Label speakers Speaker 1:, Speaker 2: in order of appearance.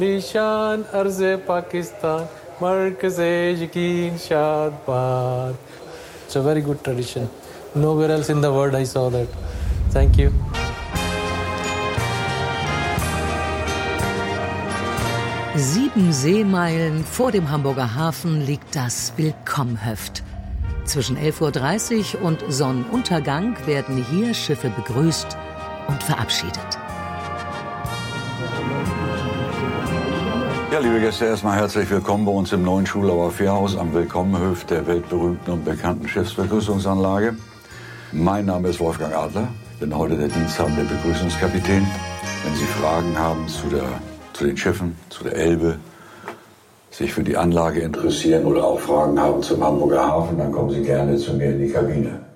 Speaker 1: Nishan Arze Pakistan, Markaze Yakin Shadbad. It's a very good tradition. Nowhere else in the world I saw that. Thank you.
Speaker 2: 7 Seemeilen vor dem Hamburger Hafen liegt das Willkommenhöft. Zwischen 11:30 Uhr und Sonnenuntergang werden hier Schiffe begrüßt und verabschiedet.
Speaker 3: Ja, liebe Gäste, erstmal herzlich willkommen bei uns im neuen Schulauer Fährhaus am Willkommenhöft der weltberühmten und bekannten Schiffsbegrüßungsanlage. Mein Name ist Wolfgang Adler, bin heute der diensthabende Begrüßungskapitän. Wenn Sie Fragen haben zu den Schiffen, zu der Elbe, sich für die Anlage interessieren oder auch Fragen haben zum Hamburger Hafen, dann kommen Sie gerne zu mir in die Kabine.